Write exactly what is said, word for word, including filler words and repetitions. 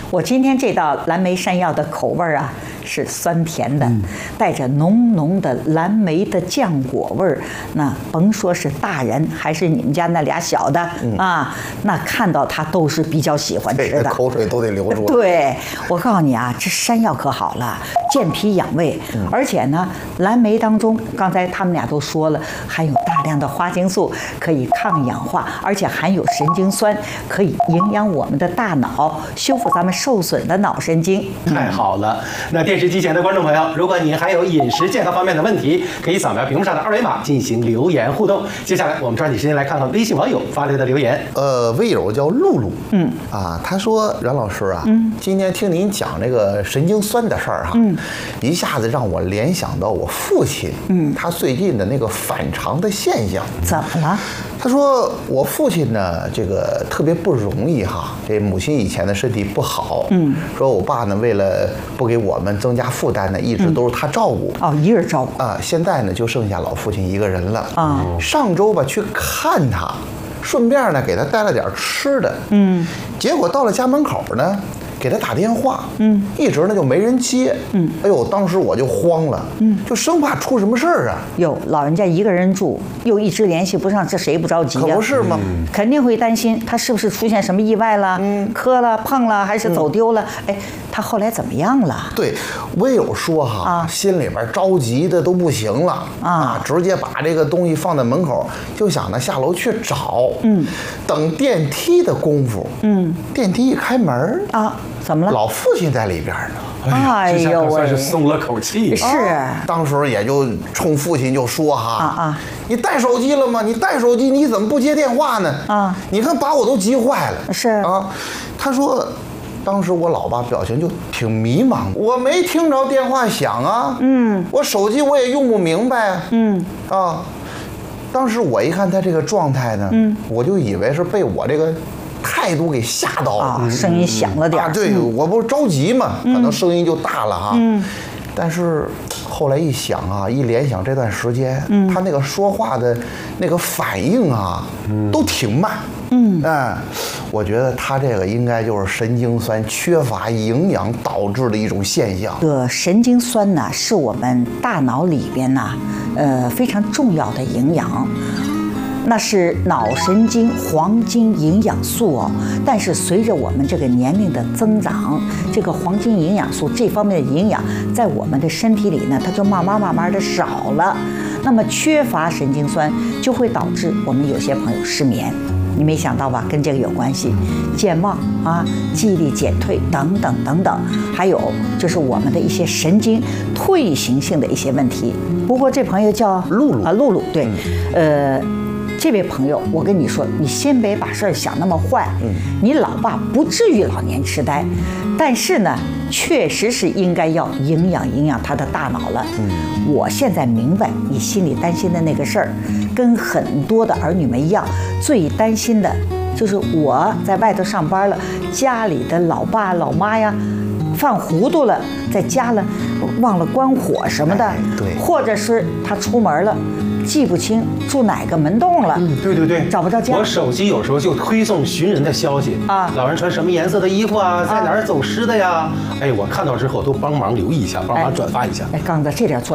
我今天这道蓝莓山药的口味啊是酸甜的，嗯、带着浓浓的蓝莓的浆果味儿。那甭说是大人还是你们家那俩小的、嗯、啊，那看到它都是比较喜欢吃的， 口水都得流出来。 对，我告诉你啊，这山药可好了，健脾养胃，嗯、而且呢，蓝莓当中刚才他们俩都说了，含有大量的花青素，可以抗氧化，而且含有神经酸，可以营养我们的大脑，修复咱们受损的脑神经。 太好了！那电视机前的观众朋友，如果你还有饮食健康方面的问题，可以扫描屏幕上的二维码进行留言互动。接下来我们抓紧时间来看看微信网友发来的留言。 呃，微友叫露露，嗯啊，他说阮老师啊，嗯，今天听您讲这个神经酸的事儿哈，嗯，一下子让我联想到我父亲，嗯，他最近的那个反常的现象。 怎么了？ 他说我父亲呢，这个特别不容易哈，这母亲以前的身体不好，嗯，说我爸呢为了不给我们增加负担呢，一直都是他照顾， 哦，一人照顾啊，现在呢就剩下老父亲一个人了啊。上周吧去看他，顺便呢给他带了点吃的，嗯，结果到了家门口呢，给他打电话，嗯，一直呢就没人接，嗯，哎呦，当时我就慌了，嗯，就生怕出什么事儿啊。 哟，老人家一个人住，又一直联系不上，这谁不着急啊？ 可不是吗？ 嗯、肯定会担心他是不是出现什么意外了，嗯，磕了碰了，还是走丢了？嗯、哎，他后来怎么样了？ 对，我也有说哈，啊、心里边着急的都不行了啊, 啊，直接把这个东西放在门口，就想着下楼去找，嗯，等电梯的功夫，嗯，电梯一开门啊。怎么了？ 老父亲在里边呢。 哎呦喂，算是松了口气。 是， 当时也就冲父亲就说哈啊啊， 你带手机了吗？你带手机，你怎么不接电话呢？啊，你看把我都急坏了。 是啊，他说，当时我老爸表情就挺迷茫，我没听着电话响啊，嗯，我手机我也用不明白，嗯啊，当时我一看他这个状态呢，嗯，我就以为是被我这个态度给吓到了， 啊、声音响了点、 啊、对、嗯、我不是着急嘛，可能声音就大了哈。嗯，但是后来一想啊，一联想这段时间，嗯，他那个说话的那个反应啊，嗯、都挺慢。嗯，哎，我觉得他这个应该就是神经酸缺乏营养导致的一种现象。 这个神经酸呢，是我们大脑里边呢，呃，非常重要的营养。那是脑神经黄金营养素哦，但是随着我们这个年龄的增长，这个黄金营养素这方面的营养在我们的身体里呢，它就慢慢慢慢的少了。那么缺乏神经酸就会导致我们有些朋友失眠，你没想到吧？跟这个有关系，健忘啊、记忆力减退等等等等，还有就是我们的一些神经退行性的一些问题。不过这朋友叫露露啊，露露对，呃。这位朋友，我跟你说，你先别把事儿想那么坏。嗯，你老爸不至于老年痴呆，但是呢，确实是应该要营养营养他的大脑了。嗯，我现在明白你心里担心的那个事儿，跟很多的儿女们一样，最担心的就是我在外头上班了，家里的老爸老妈呀，犯糊涂了，在家了忘了关火什么的， 对， 或者是他出门了。记不清住哪个门洞了， 嗯，对对对， 找不着家。 我手机有时候就推送寻人的消息啊，老人穿什么颜色的衣服啊，在哪儿走失的呀？哎，我看到之后都帮忙留意一下，帮忙转发一下。 哎，刚子这点做。